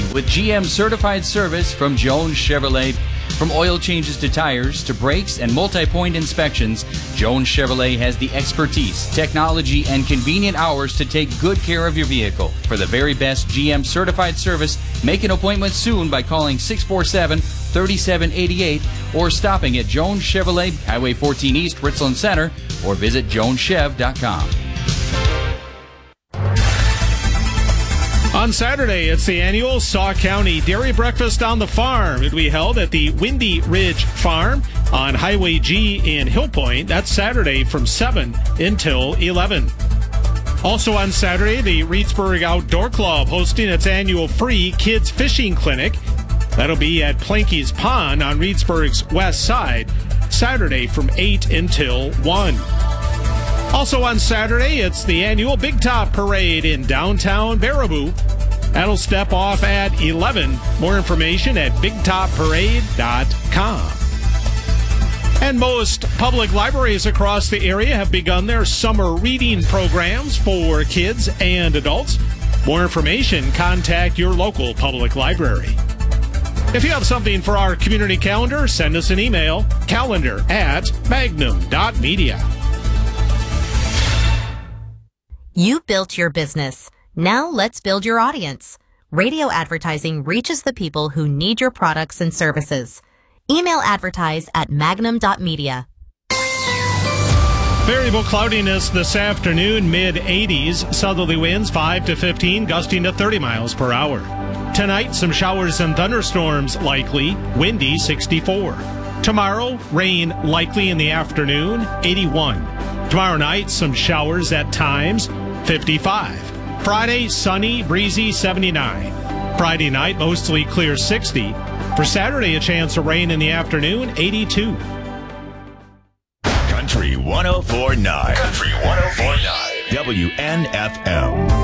with GM certified service from Jones Chevrolet. From oil changes to tires to brakes and multi-point inspections, Jones Chevrolet has the expertise, technology, and convenient hours to take good care of your vehicle. For the very best GM certified service, make an appointment soon by calling 647-3788 or stopping at Jones Chevrolet, Highway 14 East, Richland Center, or visit joneschev.com. On Saturday, it's the annual Sauk County Dairy Breakfast on the Farm. It will be held at the Windy Ridge Farm on Highway G in Hill Point. That's Saturday from 7 until 11. Also on Saturday, the Reedsburg Outdoor Club hosting its annual free kids fishing clinic. That'll be at Planky's Pond on Reedsburg's west side, Saturday from 8 until 1. Also on Saturday, it's the annual Big Top Parade in downtown Baraboo. That'll step off at 11. More information at bigtopparade.com. And most public libraries across the area have begun their summer reading programs for kids and adults. More information, contact your local public library. If you have something for our community calendar, send us an email, calendar@magnum.media. You built your business. Now let's build your audience. Radio advertising reaches the people who need your products and services. Email advertise@magnum.media. Variable cloudiness this afternoon, mid-80s. Southerly winds 5 to 15, gusting to 30 miles per hour. Tonight, some showers and thunderstorms likely, windy 64. Tomorrow, rain likely in the afternoon, 81. Tomorrow night, some showers at times, 55. Friday, sunny, breezy, 79. Friday night, mostly clear, 60. For Saturday, a chance of rain in the afternoon, 82. Country 104.9. Country 104.9. WNFM.